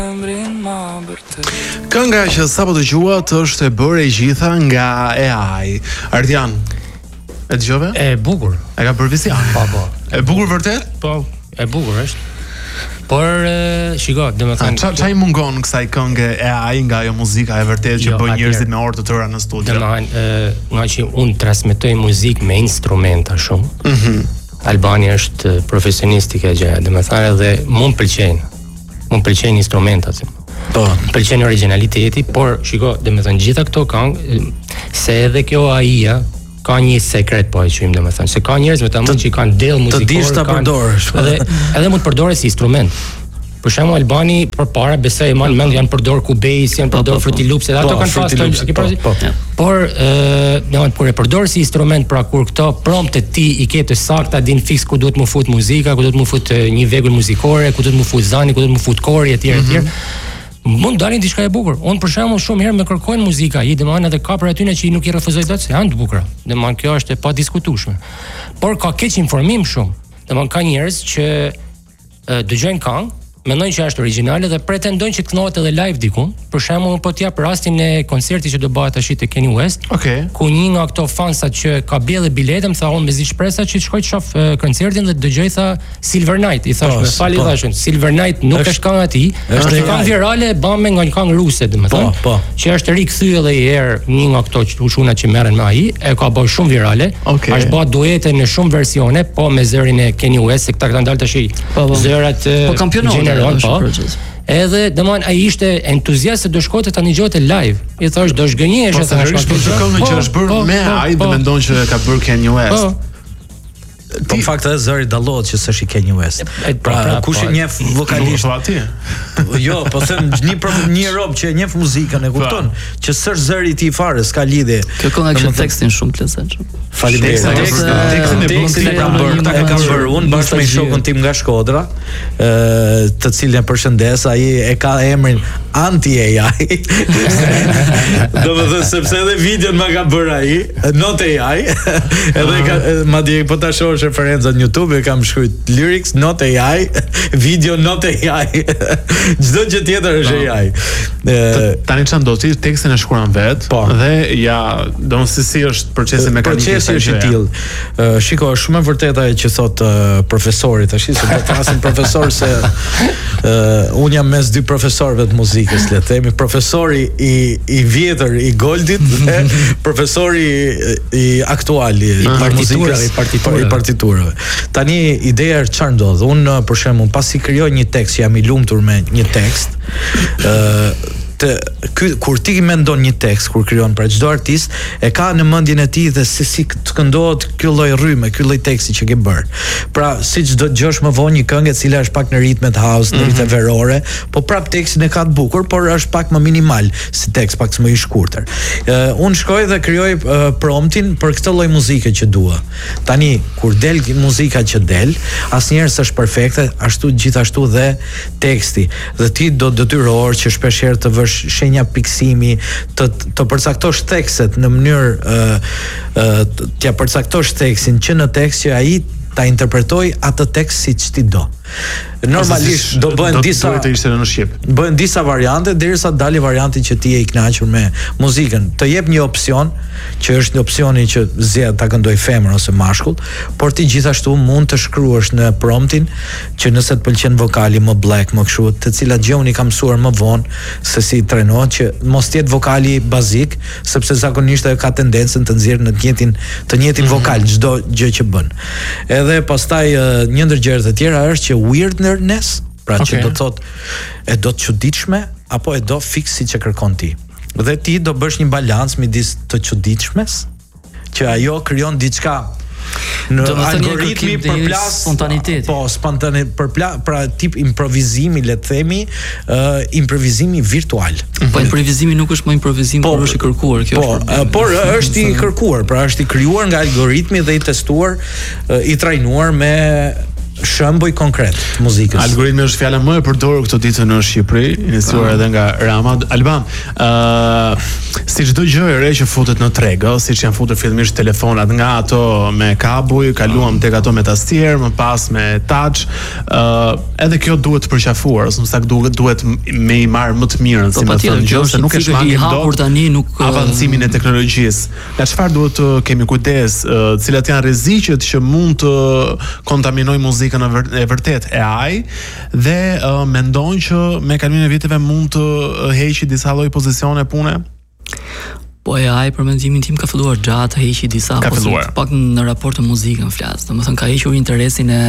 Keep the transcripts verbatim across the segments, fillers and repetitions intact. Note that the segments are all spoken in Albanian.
Kënga që sapo dëgjuat është e bërë e gjitha nga A I. Ardian, e dëgjove? E bukur. E ka bërë Vizian? Po, po. E bukur vërtet? Po, e bukur është. Por shiko, domethënë, ça ça i mungon kësaj këngë e A I nga ajo muzika e vërtet që bën njerëzit me orë të tëra në studio? Domethënë, nga që unë transmetoj muzikë me instrumenta shumë. Mhm. Albani është profesionist i kësaj gjëje, domethënë edhe mua m'pëlqejnë. Mua m'pëlqejnë instrumentat. Po, m'pëlqen originaliteti, por shiko, domethënë gjitha këto këngë se edhe kjo A I-ja ka një sekret, po e quajmë domethënë, se ka njerëz me ta mund që kanë dell muzikor, të dish ta përdorësh. Edhe edhe mund të përdore si instrument. Për shembull Albani përpara besoj më mend janë përdor Cubase, janë përdor Fruity Loops, edhe ato kanë pasur. Por ë, domethënë kur e përdor si instrument, pra kur këto promptet ti i ke të sakta, din fiks ku duhet më fut muzika, ku duhet më fut një vegull muzikore, ku duhet më fut zani, ku duhet më fut kori etj etj. Mund dalin diçka e bukur. Unë për shembull shumë herë më kërkojnë muzika, i domethënë edhe ka për aty që i nuk i refuzoj dot se janë të bukura. Domethënë kjo është e padiskutueshme. Por ka keq informim shumë. Domethënë ka njerëz që dëgjojnë këngë, mendojnë që është origjinale dhe pretendojnë që të kënohet edhe live diku. Për shembull, po t'jap rastin e koncertit që do bëhet tash te Kanye West. Okay. Ku një nga ato fansat që ka bjellë biletë më tha unë mezi shpresa që të shkoj të shoh koncertin dhe dëgjoj tha Silver Night. I thash, me fali thashun, Silver Night nuk është kënga e tij, është një këngë virale bame nga një këngë ruse, domethënë. Po, po. Që është rikthyer edhe një herë një nga ato çuna që merren me A I, e ka bërë shumë virale. Okay. Është bërë duete në shumë versione, po me zërin e Kanye West, se këta kanë dalë tash zërat po kampionat. Po. Edhe domthon ai ishte entuziast se do shkote tani gjote live. I thash do zgënjehesh atë tash për këngën që është bërë me A I dhe mendon që ka bërë Kanye West. Po në fakt edhe zëri dallohet që s'është i Kanye West. Pra kush e njeh vokalisht aty? Jo, po them një një rob që e njeh muzikën, e kupton që s'është zëri i tij fare, s'ka lidhje. Kjo kënga kishte tekstin shumë të lezetshëm. Faleminderit. Tekstin e tekstin e kam bërë, ta e kam bërë unë bashkë me shokun tim nga Shkodra, ë të cilin e përshëndes, ai e ka emrin Anti-A I. Domethënë sepse edhe videon ma ka bërë ai, not A I. Edhe ka madje po ta shohësh referencat në YouTube, e kam shkruajt lyrics not A I, video not A I. Çdo gjë tjetër është A I. Tani çan do ti tekstin e shkruan vet dhe ja, domosht si është procesi mekanik. Procesi është i tillë. Shiko, është shumë e vërtetë ajo që thot profesori, tash se do të flasim profesor se un jam mes dy profesorëve të muzikës, le të themi, profesori i i vjetër i Goldit dhe profesori i aktuali i muzikës, i partiturave. Tani ideja është çfarë ndodh. Un për shembull, pasi krijoj një tekst, jam i lumtur me një tekst, ë Të, ky, kur ti mendon një tekst, kur krijon për çdo artist, e ka në mendjen e tij dhe se si të këndohet ky lloj rrymë, ky lloj teksti që ke bërë. Pra, siç do të dëgjosh më vonë një këngë e cila është pak në ritmet house, në ritme verore, po prap tekstin e ka të bukur, por është pak më minimal si tekst, pak më i shkurtër. Uh, unë shkoj dhe krijoj uh, promptin për këtë lloj muzike që dua. Tani, kur del muzika që del, asnjëherë s'është perfekte, ashtu gjithashtu dhe teksti. Dhe ti do detyrohesh që shpesh herë të vësh shenja piksimi, të të përcaktosh tekstet në mënyrë ë ë t'ia përcaktosh tekstin që në tekst që ai ta interpretoj atë tekst siç ti do. Normalisht do bëhen disa duhet të ishte në shqip. Bëhen disa variante derisa dalë varianti që ti je i kënaqur me muzikën. Të jep një opsion që është një opsioni që zgjedh ta këndoj femër ose mashkull, por ti gjithashtu mund të shkruash në promptin që nëse të pëlqen vokali më black, më kështu, të cilat gjë unë kam mësuar më vonë se si trajnohet që mos të jetë vokali bazik, sepse zakonisht ajo ka tendencën të nxjerrë në të njëjtin të njëjtin mm-hmm. vokal çdo gjë që bën. Edhe pastaj një ndër gjërat e tjera është që weirdness, pra okay. që do të thotë e do të çuditshme apo e do fiks siç e kërkon ti. Dhe ti do bësh një balans midis të çuditshmes, që ajo krijon diçka në algoritmi përplas spontaniteti. Po, spontane përplas, pra tip improvizimi, le të themi, uh, improvizimi virtual. Po improvizimi nuk është më improvizim, por është i kërkuar, kjo po, është. Po, por është i kërkuar, pra është i krijuar nga algoritmi dhe i testuar, uh, i trajnuar me shembuj konkret të muzikës. Algoritmi është fjala më e përdorur këtë ditë në Shqipëri, iniciuar edhe nga Rama. Alban, ë uh, si çdo gjë e re që futet në treg, ë, siç janë futur fillimisht telefonat nga ato me kabuj, kaluam tek ato me tastier, më pas me touch, ë uh, edhe kjo duhet të përqafuar, ose më saktë duhet duhet me i marr më të mirën, si më thënë, gjë se nuk e shmangim dot tani nuk avancimin e teknologjisë. Nga çfarë duhet të kemi kujdes, uh, cilat janë rreziqet që mund të kontaminojnë muzikën e vërtet A I dhe uh, mendon që me kalimin e viteve mund të heqë disa lloj pozicione pune? Po e ai për mendimin tim ka filluar gjatë të heqë disa, po pak në raport të muzikën flas. Domethënë ka hequr interesin e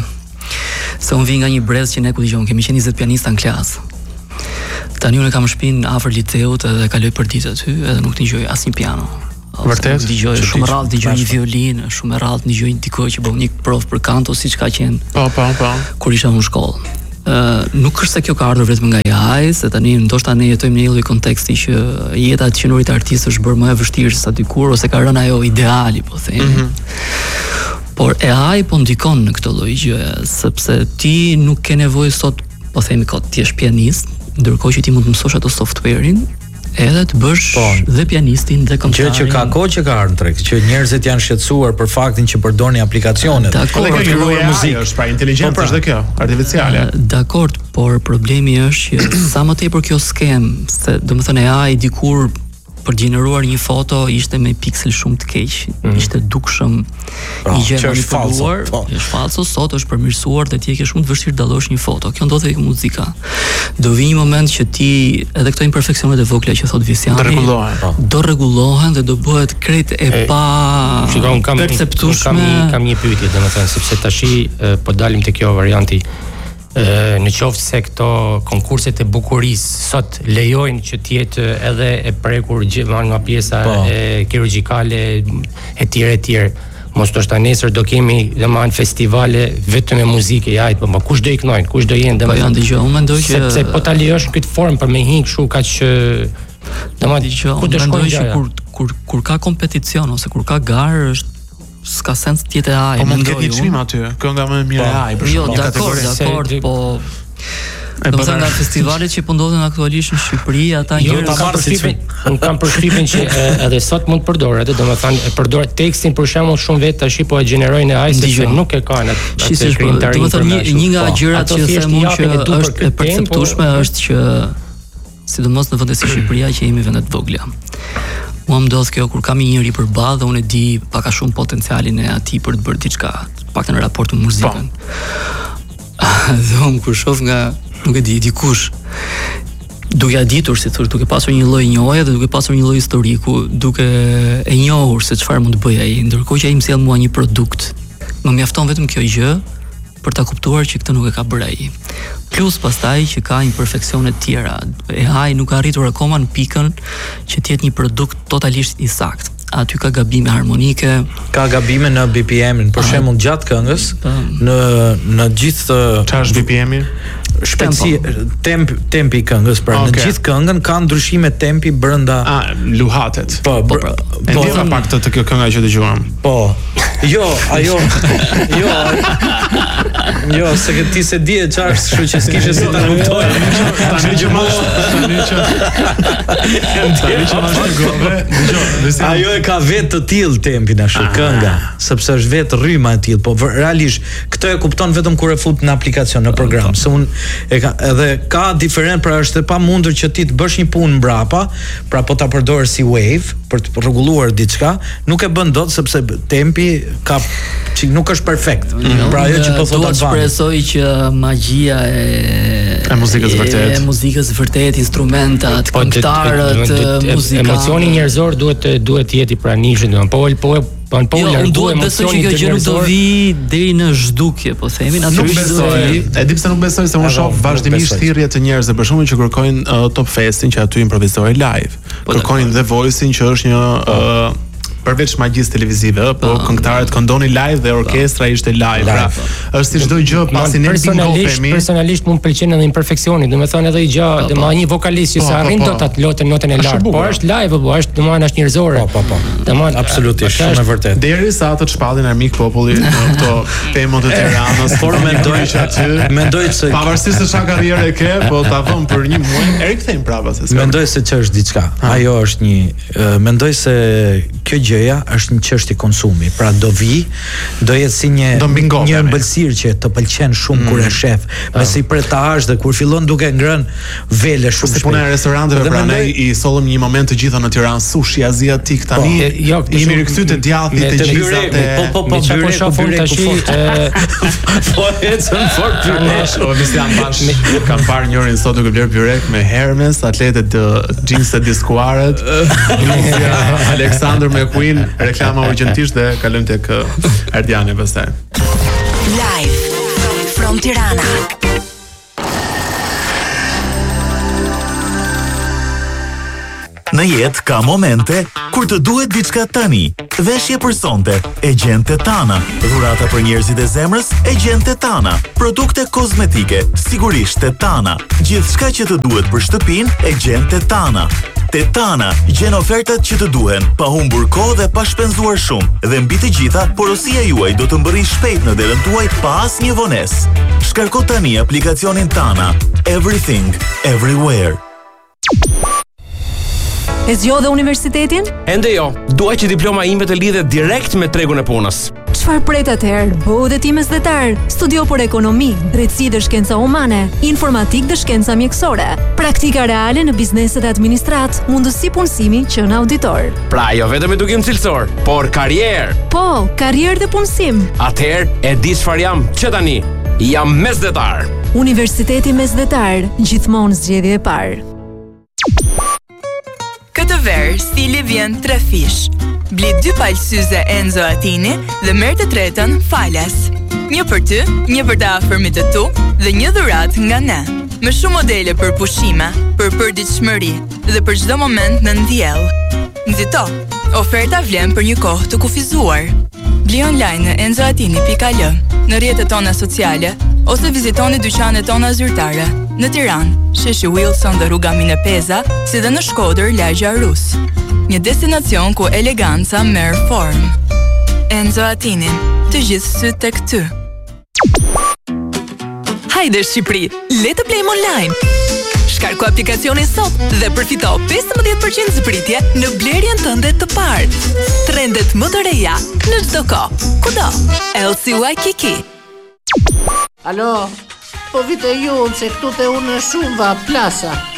se unë vi nga një brez që ne ku dëgjojmë, kemi qenë njëzet pianista në klasë. Tani unë kam shtëpinë afër liceut edhe kaloj për ditë aty, edhe nuk dëgjoj asnjë piano. Vërtet? Dëgjoj shumë rrallë, dëgjoj një violinë, shumë rrallë dëgjoj dikë që bën një prof për kanto siç ka qenë. Po, po, po. Kur isha në shkollë. Uh, nuk është se kjo ka ardhur vetëm nga A I, se tani ndoshta ne jetojmë në një lloj konteksti që jeta e qenurit artist është bërë më e vështirë se sa dikur, ose ka rënë ajo ideali, po themi. Mm -hmm. Por A I po ndikon në këtë lloj gjëje, sepse ti nuk ke nevojë sot, po themi kot, ti je pianist, ndërkohë që ti mund të mësosh ato software-in edhe të bësh po, dhe pianistin dhe këngëtarin. Gjë që ka kohë që ka ardhur treg, që njerëzit janë shqetësuar për faktin që përdorin aplikacionet. Dakor, për të krijuar muzikë, është pra inteligjencë është dhe kjo, artificiale. Dakor, por problemi është që sa më tepër kjo skem, se domethënë A I dikur për gjeneruar një foto ishte me piksel shumë të keq, mm. ishte dukshëm oh, i gjë manipuluar, është falso, sot është përmirësuar dhe ti e ke shumë të vështirë dallosh një foto. Kjo ndodhet tek muzika. Do vi një moment që ti edhe këto imperfeksionet e vogla që thot Visiani do rregullohen, do rregullohen dhe do bëhet krejt e, e pa perceptueshme. Kam, kam një pyetje, domethënë, sepse tashi po dalim te kjo varianti. Në qoftë se këto konkurset e bukurisë sot lejojnë që të jetë edhe e prekur gjithmonë nga pjesa po. e kirurgjikale etj etj. Mos të shta nesër do kemi domethënë festivale vetëm me muzikë e ajt, po ma kush do i kënojnë, kush do jenë domethënë. Po janë dëgjoj, unë mendoj që sepse po ta lejosh në këtë formë për me hin kështu kaq domethënë ku do shkojnë që kur kur kur ka kompeticion ose kur ka garë është s'ka sens tjetë e A I. Po mund të ketë një çmim aty, kënga më e mirë e A I për shkak të kategorisë. Jo, dakor, dakor, po domethënë nga festivalet që po ndodhen aktualisht në Shqipëri, ata gjëra jo, kanë përshtypjen, un kam përshtypjen që edhe sot mund të përdoret, domethënë e përdor tekstin për shembull shumë vetë tash po e gjenerojnë A I sepse nuk e kanë atë krijimtarin. Domethënë një, një nga gjërat që them unë që është e perceptueshme është që sidomos në vende si Shqipëria që jemi vende të vogla. Mua më ndodh kjo kur kam një njeri përballë dhe unë e di pak a shumë potencialin e atij për të bërë diçka, paktën në raport me muzikën. Dhe unë kur shoh nga, nuk e di, dikush duke a ditur, si thotë, duke pasur një lloj njohje dhe duke pasur një lloj historiku, duke e njohur se çfarë mund të bëjë ai, ndërkohë që ai më sjell mua një produkt, më mjafton vetëm kjo gjë për ta kuptuar që këtë nuk e ka bërë ai. Plus pastaj që ka imperfeksione të tjera. E A I nuk ka arritur akoma në pikën që të jetë një produkt totalisht i saktë. Aty ka gabime harmonike, ka gabime në B P M-in, për shembull gjatë këngës, në në gjithë çfarë është B P M-i? Shpejtësi, temp, tempi i këngës, pra okay. Në gjithë këngën ka ndryshime tempi brenda ah, luhatet. Po, po, po. E ndjeva pak të, të kjo kënga që dëgjuam. Po. Jo, ajo, jo. Jo, se që ti se di e çfarë, kështu që s'kishe si ta kuptoj. Tani që më tani që tani që më shkove. Dëgjoj, ajo e ka vetë të tillë tempin ashtu kënga, sepse është vetë rryma e tillë, po realisht këtë e kupton vetëm kur e fut në aplikacion, në program. Se unë e ka edhe ka diferencë, pra është e pamundur që ti të bësh një punë mbrapa, pra po ta përdorësh si wave për të rregulluar diçka, nuk e bën dot sepse tempi ka që nuk është perfekt. Mm-hmm. Pra ajo që po thotë Albani. Shpresoj që magjia e e muzikës vërtet, e muzikës vërtet, instrumentat, këngëtarët, muzika. Emocioni njerëzor duhet duhet të jetë i pranishëm, domethënë po po po po largu emocioni që kjo nuk do vi deri në zhdukje, po themin, atë nuk besoj. E di pse nuk besoj, se unë shoh vazhdimisht thirrje të njerëzve për shkakun që kërkojnë uh, Top Festin që aty improvizojnë live. Kërkojnë The Voice-in që është një uh, përveç magjisë televizive, po këngëtarët këndonin live dhe orkestra ishte live. Pra, është si çdo gjë pasi ne personalisht personalisht mund pëlqen edhe imperfeksioni, domethënë edhe gjë, domethënë një vokalist që sa arrin dot atë lotën notën e lartë, por është live apo është domethënë është njerëzore. Po, po, po. Domethënë absolutisht shumë e vërtetë. Derisa ato të shpallin armik populli në këto temën e Tiranës, por mendoj që aty mendoj se pavarësisht se çfarë karriere ke, po ta vëm për një muaj, e rikthejmë prapa se. Mendoj se ç'është diçka. Ajo është një mendoj se kjo gjëja është një çështje konsumi. Pra do vi, do jetë si një një ëmbëlsirë që të pëlqen shumë kur e shef, me si pretash dhe kur fillon duke ngrënë vele shumë shpejt. Si puna e restoranteve, pra ne i sollëm një moment të gjitha në Tiranë sushi aziatik tani. Jemi rikthyer te djathtë të gjizat e po po po po shofon tash po ecën fort pyresh o Visian bash kam parë njërin sot duke bler byrek me Hermes, atletet të jeans të diskuaret. Alexander McQueen, reklama urgjentisht dhe kalojmë tek Erdiani pastaj. Live from Tirana. Në jetë ka momente kur të duhet diçka tani. Veshje për sonte, e gjen Tetana. Dhurata për njerëzit e zemrës, e gjen Tetana. Produkte kozmetike, sigurisht Tetana. Gjithçka që të duhet për shtëpinë, e gjen Tetana. Tetana gjen ofertat që të duhen, pa humbur kohë dhe pa shpenzuar shumë. Dhe mbi të gjitha, porosia juaj do të mbërrijë shpejt në derën tuaj pa asnjë vonesë. Shkarko tani aplikacionin Tana. Everything, everywhere. E zgjodhe universitetin? Ende jo, dua që diploma ime të lidhet direkt me tregun e punës. Çfarë pret atëherë? Bëu dhe ti mesdhetar. Studio për ekonomi, drejtësi dhe shkenca humane, informatik dhe shkenca mjekësore, praktika reale në bizneset e administrat, mundësi punësimi që në auditor. Pra jo vetëm edukim cilësor, por karrierë. Po, karrierë dhe punësim. Atëherë e di çfarë jam, që tani jam mesdhetar. Universiteti Mesdhetar, gjithmonë zgjedhje e parë. Këtë verë, stili vjen tre fish. Bli dy palë syze Enzo Attini dhe merr të tretën falas. Një për ty, një për të afërmit të tu dhe një dhurat nga ne. Me shumë modele për pushime, për përditshmëri dhe për çdo moment në ndjell. Nxito, oferta vlen për një kohë të kufizuar. Bli online në enzo attini pikë al, në rrjetet tona sociale ose vizitoni dyqanet tona zyrtare në Tiranë, sheshi Wilson dhe rruga Minepeza, si dhe në Shkodër, lagja Rus. Një destinacion ku eleganca merr formë. Enzo Attini, të gjithë syt tek ty. Hajde Shqipëri, le të blejmë online. Shkarko aplikacionin sot dhe përfito pesëmbëdhjetë përqind zbritje në blerjen tënde të parë. Trendet më të reja në çdo kohë, kudo. L C Y Kiki. Alo, po vite ju se këtu te unë shumë va plasa.